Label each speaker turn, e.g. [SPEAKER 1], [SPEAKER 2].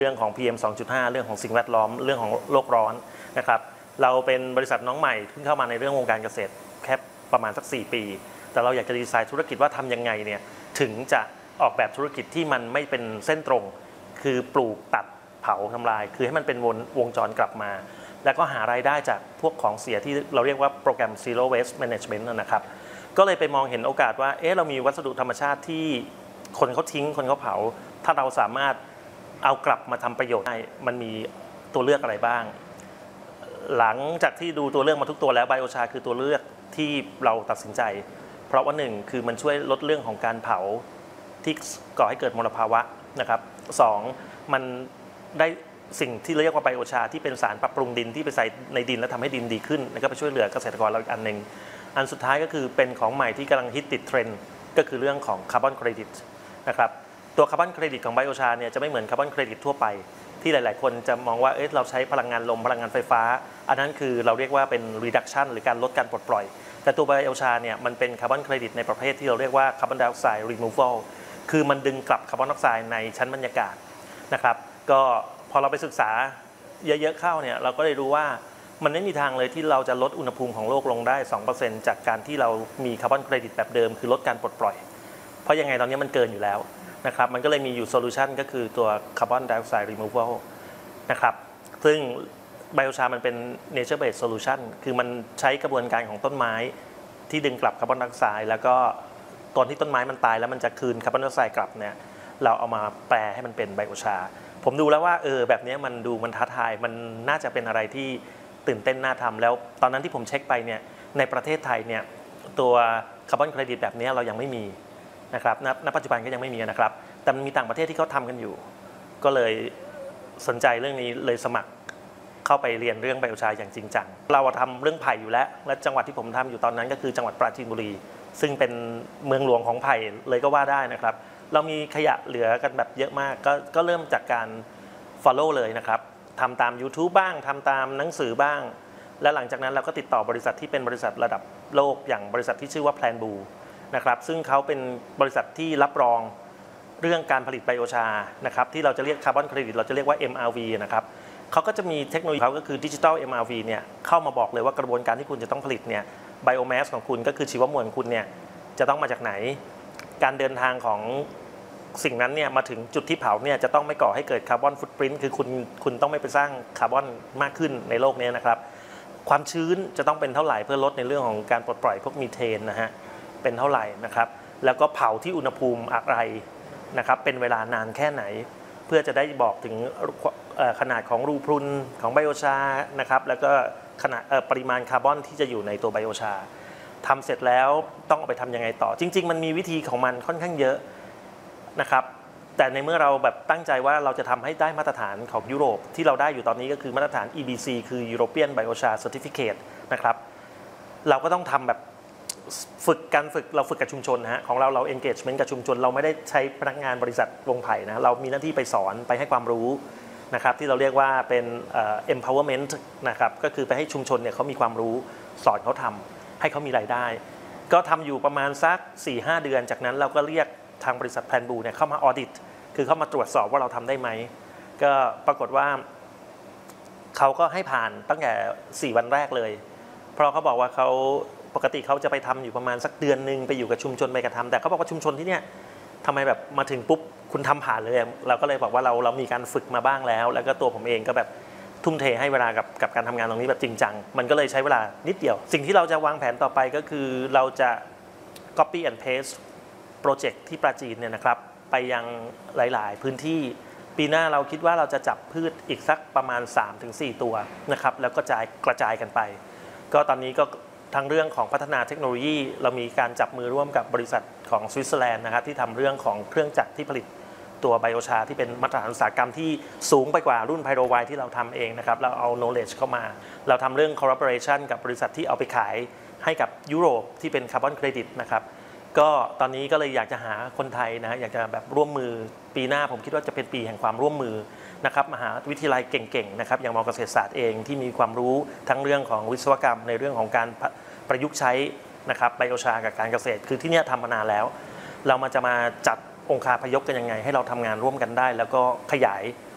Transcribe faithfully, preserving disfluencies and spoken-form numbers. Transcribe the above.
[SPEAKER 1] เรื่องของ พี เอ็ม สองจุดห้า เรื่องของสิ่งแวดล้อมเรื่องของโลกร้อนนะครับเราเป็นบริษัทน้องใหม่เพิ่งเข้ามาในเรื่องวงการเกษตรแค่ประมาณสักสี่ปีแต่เราอยากจะดีไซน์ธุรกิจว่าทำยังไงเนี่ยถึงจะออกแบบธุรกิจที่มันไม่เป็นเส้นตรงคือปลูกตัดเผาทำลายคือให้มันเป็นวงวงจรกลับมาแล้วก็หารายได้จากพวกของเสียที่เราเรียกว่าโปรแกรม Zero Waste Management นะครับก็เลยไปมองเห็นโอกาสว่าเอ๊ะเรามีวัสดุธรรมชาติที่คนเขาทิ้งคนเขาเผาถ้าเราสามารถเอากลับมาทำประโยชน์ได้มันมีตัวเลือกอะไรบ้างหลังจากที่ดูตัวเลือกมาทุกตัวแล้วไบโอชาคือตัวเลือกที่เราตัดสินใจเพราะว่าหนึ่งคือมันช่วยลดเรื่องของการเผาที่ก่อให้เกิดมลภาวะนะครับสองมันได้สิ่งที่เรียกว่าไบโอชาที่เป็นสารปรับปรุงดินที่ไปใส่ในดินแล้วทำให้ดินดีขึ้นแล้วก็ไปช่วยเหลือเกษตรกรเราอีกอันหนึ่งอันสุดท้ายก็คือเป็นของใหม่ที่กำลังฮิตติดเทรนด์ก็คือเรื่องของคาร์บอนเครดิตนะครับตัวคาร์บอนเครดิตของไบโอชาเนี่ยจะไม่เหมือนคาร์บอนเครดิตทั่วไปที่หลายๆคนจะมองว่าเอ๊ะเราใช้พลังงานลมพลังงานไฟฟ้าอันนั้นคือเราเรียกว่าเป็น reduction หรือการลดการปลดปล่อยแต่ตัวไบโอชาเนี่ยมันเป็นคาร์บอนเครดิตในประเภทที่เราเรียกว่าคาร์บอนไดออกไซด์ removal คือมันดึงกลับคาร์บอนไดออกไซด์ในชั้นบรรยากาศนะครับก็พอเราไปศึกษาเยอะๆเข้าเนี่ยเราก็ได้รู้ว่ามันไม่มีทางเลยที่เราจะลดอุณหภูมิของโลกลงได้ สองเปอร์เซ็นต์ จากการที่เรามีคาร์บอนเครดิตแบบเดิมคือลดการปลดปล่อยเพราะยังไงตอนนี้มันเกินอยู่แล้วนะครับมันก็เลยมีอยู่โซลูชันก็คือตัวคาร์บอนไดออกไซด์ removal นะครับซึ่งไบโอชามันเป็น nature based solution คือมันใช้กระบวนการของต้นไม้ที่ดึงกลับคาร์บอนไดออกไซด์แล้วก็ตอนที่ต้นไม้มันตายแล้วมันจะคืนคาร์บอนไดออกไซด์กลับเนี่ยเราเอามาแปลให้มันเป็นไบโอชาผมดูแล้วว่าเออแบบนี้มันดูมันท้าทายมันน่าจะเป็นอะไรที่ตื่นเต้นน่าทำแล้วตอนนั้นที่ผมเช็คไปเนี่ยในประเทศไทยเนี่ยตัวคาร์บอนเครดิตแบบนี้เรายังไม่มีนะครับณปัจจุบันก็ยังไม่มีนะครับแต่มันมีต่างประเทศที่เขาทำกันอยู่ก็เลยสนใจเรื่องนี้เลยสมัครเข้าไปเรียนเรื่องไบโอชาอย่างจริงจังเราทำเรื่องไผ่อยู่แล้วและจังหวัดที่ผมทำอยู่ตอนนั้นก็คือจังหวัดปราจีนบุรีซึ่งเป็นเมืองหลวงของไผ่เลยก็ว่าได้นะครับเรามีขยะเหลือกันแบบเยอะมากก็ก็เริ่มจากการ follow เลยนะครับทำตาม YouTube บ้างทำตามหนังสือบ้างและหลังจากนั้นเราก็ติดต่อบริษัทที่เป็นบริษัทระดับโลกอย่างบริษัทที่ชื่อว่า Plan Blue นะครับซึ่งเขาเป็นบริษัทที่รับรองเรื่องการผลิตไบโอชานะครับที่เราจะเรียกคาร์บอนเครดิตเราจะเรียกว่า เอ็ม อาร์ วี นะครับเขาก็จะมีเทคโนโลยีเขาก็คือดิจิทัล เอ็ม อาร์ วี เนี่ยเข้ามาบอกเลยว่ากระบวนการที่คุณจะต้องผลิตเนี่ยไบโอแมสของคุณก็คือชีวมวลของคุณเนี่ยจะต้องมาจากไหนการเดินทางของสิ่งนั้นเนี่ยมาถึงจุดที่เผาเนี่ยจะต้องไม่ก่อให้เกิดคาร์บอนฟุตปรินท์คือคุณคุณต้องไม่ไปสร้างคาร์บอนมากขึ้นในโลกนี้นะครับความชื้นจะต้องเป็นเท่าไหร่เพื่อลดในเรื่องของการปลดปล่อยพวกมีเทนนะฮะเป็นเท่าไหร่นะครับแล้วก็เผาที่อุณหภูมิอะไรนะครับเป็นเวลานานแค่ไหนเพื่อจะได้บอกถึงขนาดของรูพรุนของไบโอชานะครับแล้วก็ขนาดปริมาณคาร์บอนที่จะอยู่ในตัวไบโอชาทำเสร็จแล้วต้องเอาไปทำยังไงต่อจริงๆมันมีวิธีของมันค่อนข้างเยอะนะครับแต่ในเมื่อเราแบบตั้งใจว่าเราจะทำให้ได้มาตรฐานของยุโรปที่เราได้อยู่ตอนนี้ก็คือมาตรฐาน อี บี ซี คือ European Biochar Certificate นะครับเราก็ต้องทำแบบฝึกการฝึกเราฝึกกับชุมชนนะฮะของเราเรา engagement กับชุมชนเราไม่ได้ใช้พนักงานบริษัทวงไผ่นะเรามีหน้าที่ไปสอนไปให้ความรู้นะครับที่เราเรียกว่าเป็น empowerment นะครับก็คือไปให้ชุมชนเนี่ยเขามีความรู้สอนเขาทำให้เขามีรายได้ก็ทำอยู่ประมาณสัก สี่ห้า เดือนจากนั้นเราก็เรียกทางบริษัทแพลนบูเนี่ยเข้ามาออดิตคือเข้ามาตรวจสอบว่าเราทำได้ไหมก็ปรากฏว่าเขาก็ให้ผ่านตั้งแต่สี่วันแรกเลยเพราะเขาบอกว่าเขาปกติเขาจะไปทำอยู่ประมาณสักเดือนนึงไปอยู่กับชุมชนไปกระทำแต่เขาบอกว่าชุมชนที่เนี่ยทำไมแบบมาถึงปุ๊บคุณทำผ่านเลยเราก็เลยบอกว่าเราเรามีการฝึกมาบ้างแล้วแล้วก็ตัวผมเองก็แบบทุ่มเทให้เวลากับกับการทำงานตรงนี้แบบจริงจังมันก็เลยใช้เวลานิดเดียวสิ่งที่เราจะวางแผนต่อไปก็คือเราจะ copy and pasteโปรเจกต์ที่ปราจีนเนี่ยนะครับไปยังหลายๆพื้นที่ปีหน้าเราคิดว่าเราจะจับพืชอีกสักประมาณ สามถึงสี่ ตัวนะครับแล้วก็จะกระจายกันไปก็ตอนนี้ก็ทั้งเรื่องของพัฒนาเทคโนโลยีเรามีการจับมือร่วมกับบริษัทของสวิตเซอร์แลนด์นะครับที่ทำเรื่องของเครื่องจักรที่ผลิตตัวไบโอชาที่เป็นมาตรฐานอุตสาหกรรมที่สูงไปกว่ารุ่นไพโรไวที่เราทำเองนะครับเราเอา knowledge เข้ามาเราทำเรื่อง collaboration กับบริษัทที่เอาไปขายให้กับยุโรปที่เป็นคาร์บอนเครดิตนะครับก็ตอนนี้ก็เลยอยากจะหาคนไทยนะอยากจะแบบร่วมมือปีหน้าผมคิดว่าจะเป็นปีแห่งความร่วมมือนะครับมหาวิทยาลัยเก่งๆนะครับอย่างมอเกษตรศาสตร์เองที่มีความรู้ทั้งเรื่องของวิศวกรรมในเรื่องของการประยุกต์ใช้นะครับไบโอชากับการเกษตรคือที่นี่ทำมานานแล้วเรามาจะมาจัดองค์คาพยพกันยังไงให้เราทำงานร่วมกันได้แล้วก็ขยาย